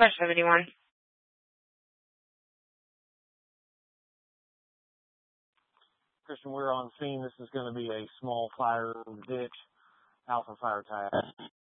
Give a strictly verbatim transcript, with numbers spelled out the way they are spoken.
Dispatch seventy-one. Christian, we're on scene. This is going to be a small fire in the ditch. Alpha fire tag.